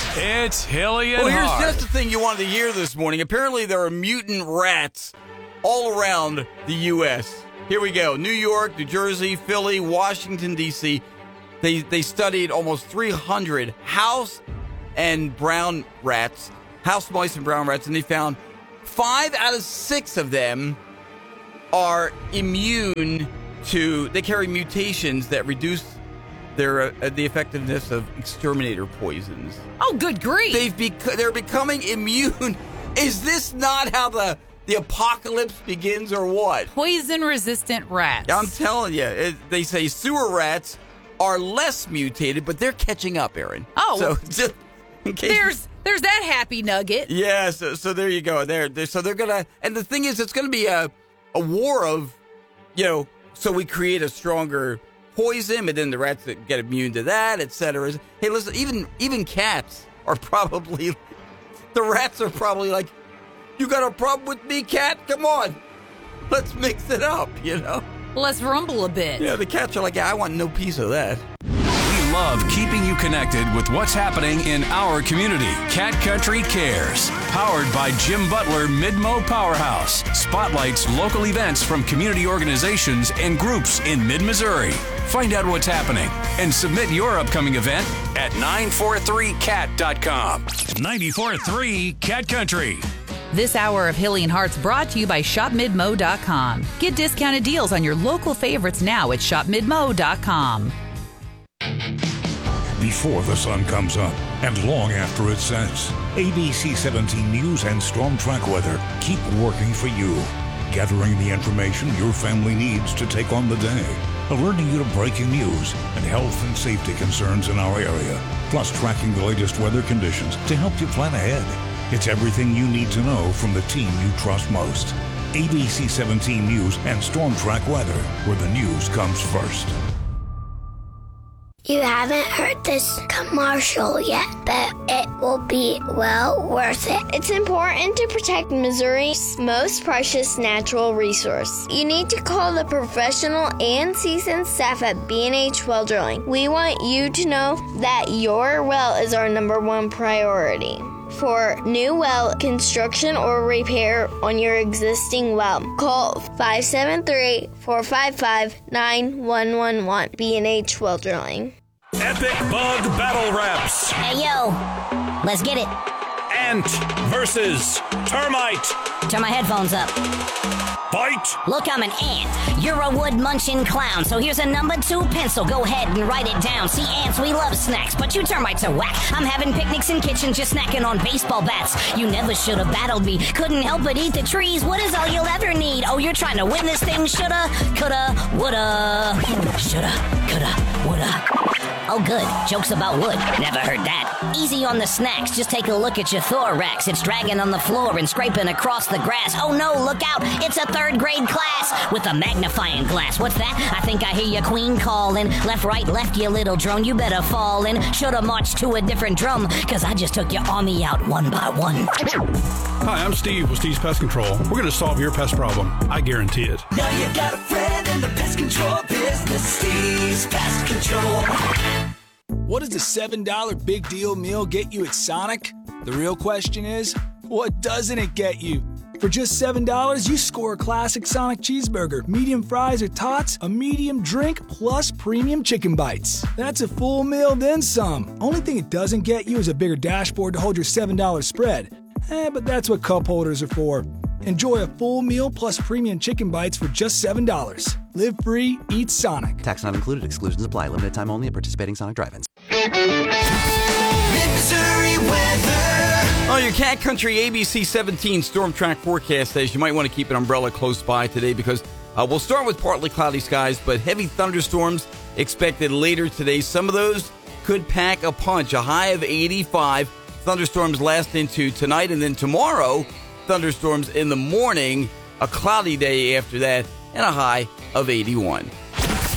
It's Hilly and Well, here's Hart. just the thing you wanted to hear this morning. Apparently, there are mutant rats all around the U.S. Here we go. New York, New Jersey, Philly, Washington, D.C. They studied almost 300 house and brown rats, house mice and brown rats, and they found 5 out of 6 of them are immune to, they carry mutations that reduce their the effectiveness of exterminator poisons. Oh, good grief. They're becoming immune. Is this not how the apocalypse begins or what? Poison-resistant rats. I'm telling you, they say sewer rats are less mutated, but they're catching up, Aaron. Oh. So just in case There's that happy nugget. Yeah, so there you go. So they're gonna, and the thing is, it's gonna be a war of, so we create a stronger poison, and then the rats that get immune to that, etc. Hey, listen, even cats are probably, the rats are probably like, you got a problem with me, cat? Come on, let's mix it up, Let's rumble a bit. Yeah, the cats are like, yeah, I want no piece of that. We love keeping you connected with what's happening in our community. Cat Country Cares. Powered by Jim Butler Mid-Mo Powerhouse. Spotlights local events from community organizations and groups in mid-Missouri. Find out what's happening and submit your upcoming event at 943cat.com. 94.3 Cat Country. This hour of Hilly and Heart's brought to you by ShopMidmo.com. Get discounted deals on your local favorites now at ShopMidmo.com. Before the sun comes up and long after it sets, ABC 17 News and Storm Track Weather keep working for you, gathering the information your family needs to take on the day, alerting you to breaking news and health and safety concerns in our area, plus tracking the latest weather conditions to help you plan ahead. It's everything you need to know from the team you trust most. ABC 17 News and Storm Track Weather, where the news comes first. You haven't heard this commercial yet, but it will be well worth it. It's important to protect Missouri's most precious natural resource. You need to call the professional and seasoned staff at B&H Well Drilling. We want you to know that your well is our number one priority. For new well construction or repair on your existing well, call 573-455-9111. B&H Well Drilling. Epic Bug Battle Raps. Hey, yo. Let's get it. Ant versus termite. Turn my headphones up. Fight. Look, I'm an ant. You're a wood-munching clown. So here's a number 2 pencil. Go ahead and write it down. See, ants, we love snacks, but you termites are whack. I'm having picnics in kitchens, just snacking on baseball bats. You never should have battled me. Couldn't help but eat the trees. What is all you'll ever need? Oh, you're trying to win this thing? Shoulda, coulda, woulda. Shoulda, coulda, woulda. Oh, good. Jokes about wood. Never heard that. Easy on the snacks. Just take a look at your thorax. It's dragging on the floor and scraping across the grass. Oh, no, look out. It's a 3rd grade class with a magnifying glass. What's that? I think I hear your queen calling. Left, right, left, you little drone. You better fall in. Shoulda marched to a different drum, because I just took your army out one by one. Hi, I'm Steve with Steve's Pest Control. We're going to solve your pest problem. I guarantee it. Now you got a friend in the pest control business. Steve's Pest Control. What does the $7 big deal meal get you at Sonic? The real question is, what doesn't it get you? For just $7, you score a classic Sonic cheeseburger, medium fries or tots, a medium drink, plus premium chicken bites. That's a full meal, then some. Only thing it doesn't get you is a bigger dashboard to hold your $7 spread. But that's what cup holders are for. Enjoy a full meal plus premium chicken bites for just $7. Live free, eat Sonic. Tax not included. Exclusions apply. Limited time only at participating Sonic drive-ins. Mid-Missouri weather. Oh, your Cat Country ABC 17 Storm Track forecast says you might want to keep an umbrella close by today because we'll start with partly cloudy skies, but heavy thunderstorms expected later today. Some of those could pack a punch. A high of 85. Thunderstorms last into tonight, and then tomorrow, thunderstorms in the morning, a cloudy day after that, and a high of 81.